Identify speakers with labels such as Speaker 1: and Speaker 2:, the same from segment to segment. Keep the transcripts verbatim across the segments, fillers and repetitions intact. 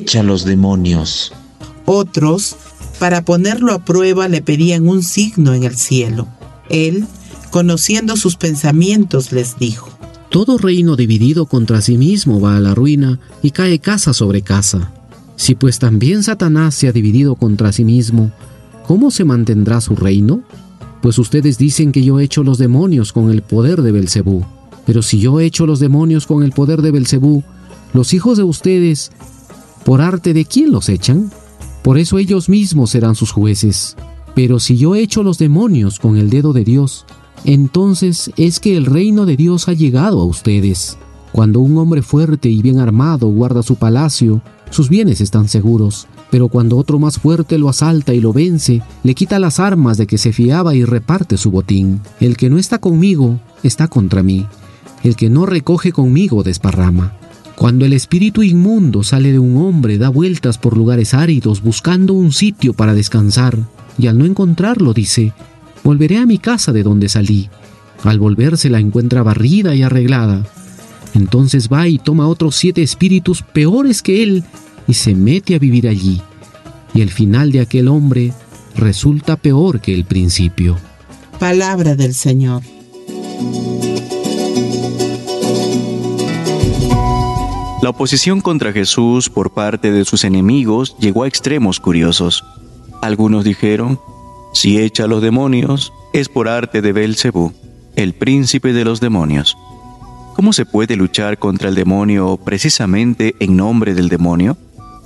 Speaker 1: echa los demonios.
Speaker 2: Otros, para ponerlo a prueba, le pedían un signo en el cielo. Él, conociendo sus pensamientos, les dijo:
Speaker 3: Todo reino dividido contra sí mismo va a la ruina y cae casa sobre casa. Si pues también Satanás se ha dividido contra sí mismo, ¿cómo se mantendrá su reino? Pues ustedes dicen que yo echo los demonios con el poder de Belcebú. Pero si yo echo los demonios con el poder de Belcebú, los hijos de ustedes, ¿por arte de quién los echan? Por eso ellos mismos serán sus jueces. Pero si yo echo los demonios con el dedo de Dios, entonces es que el reino de Dios ha llegado a ustedes. Cuando un hombre fuerte y bien armado guarda su palacio, sus bienes están seguros. Pero cuando otro más fuerte lo asalta y lo vence, le quita las armas de que se fiaba y reparte su botín. El que no está conmigo, está contra mí. El que no recoge conmigo, desparrama. Cuando el espíritu inmundo sale de un hombre, da vueltas por lugares áridos buscando un sitio para descansar. Y al no encontrarlo, dice: volveré a mi casa de donde salí. Al volverse la encuentra barrida y arreglada. Entonces va y toma otros siete espíritus peores que él y se mete a vivir allí. Y el final de aquel hombre resulta peor que el principio.
Speaker 2: Palabra del Señor.
Speaker 4: La oposición contra Jesús por parte de sus enemigos llegó a extremos curiosos. Algunos dijeron: si echa a los demonios, es por arte de Belcebú, el príncipe de los demonios. ¿Cómo se puede luchar contra el demonio precisamente en nombre del demonio?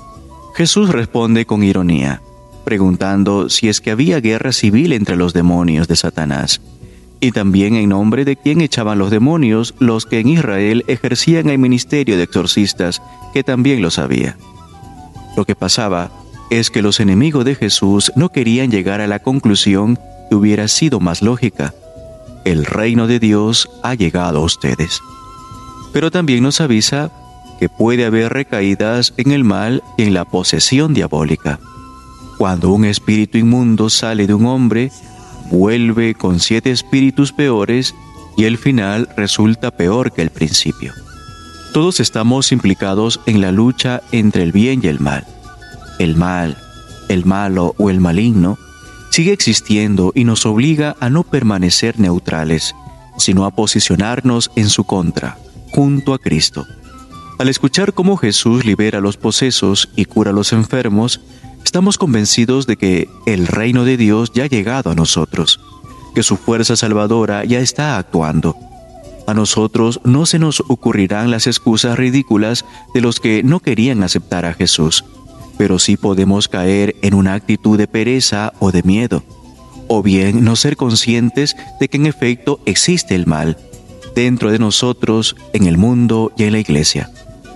Speaker 4: Jesús responde con ironía, preguntando si es que había guerra civil entre los demonios de Satanás, y también en nombre de quién echaban los demonios los que en Israel ejercían el ministerio de exorcistas, que también lo sabía. Lo que pasaba es que los enemigos de Jesús no querían llegar a la conclusión que hubiera sido más lógica: el reino de Dios ha llegado a ustedes. Pero también nos avisa que puede haber recaídas en el mal y en la posesión diabólica. Cuando un espíritu inmundo sale de un hombre, vuelve con siete espíritus peores y el final resulta peor que el principio. Todos estamos implicados en la lucha entre el bien y el mal. El mal, el malo o el maligno sigue existiendo y nos obliga a no permanecer neutrales, sino a posicionarnos en su contra, junto a Cristo. Al escuchar cómo Jesús libera a los posesos y cura a los enfermos, estamos convencidos de que el reino de Dios ya ha llegado a nosotros, que su fuerza salvadora ya está actuando. A nosotros no se nos ocurrirán las excusas ridículas de los que no querían aceptar a Jesús, pero sí podemos caer en una actitud de pereza o de miedo, o bien no ser conscientes de que en efecto existe el mal, dentro de nosotros, en el mundo y en la iglesia.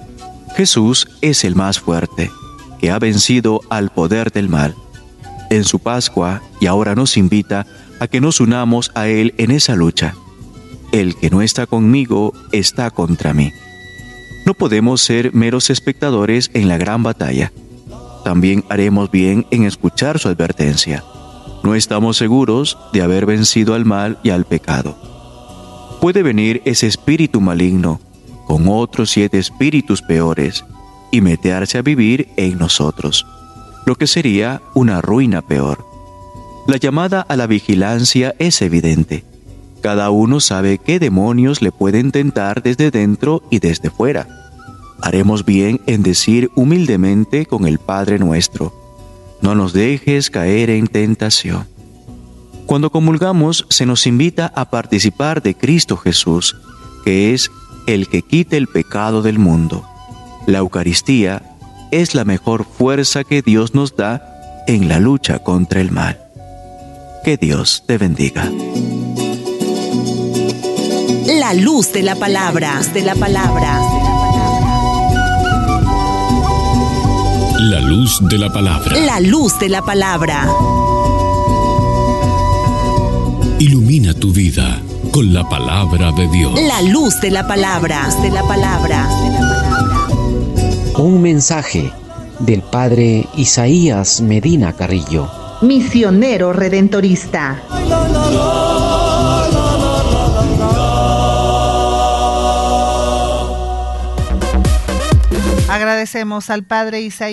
Speaker 4: Jesús es el más fuerte, que ha vencido al poder del mal. En su Pascua, y ahora nos invita a que nos unamos a Él en esa lucha. El que no está conmigo, está contra mí. No podemos ser meros espectadores en la gran batalla. También haremos bien en escuchar su advertencia. No estamos seguros de haber vencido al mal y al pecado. Puede venir ese espíritu maligno, con otros siete espíritus peores, y meterse a vivir en nosotros, lo que sería una ruina peor. La llamada a la vigilancia es evidente. Cada uno sabe qué demonios le pueden tentar desde dentro y desde fuera. Haremos bien en decir humildemente con el Padre nuestro: no nos dejes caer en tentación. Cuando comulgamos, se nos invita a participar de Cristo Jesús, que es el que quita el pecado del mundo. La Eucaristía es la mejor fuerza que Dios nos da en la lucha contra el mal. Que Dios te bendiga.
Speaker 5: La luz de la palabra, de la palabra.
Speaker 6: La luz de la palabra.
Speaker 5: La luz de la palabra.
Speaker 6: Ilumina tu vida con la palabra de Dios.
Speaker 5: La luz de la palabra, de la palabra.
Speaker 7: Un mensaje del padre Isaías Medina Carrillo,
Speaker 8: misionero redentorista.
Speaker 9: Agradecemos al padre Isaías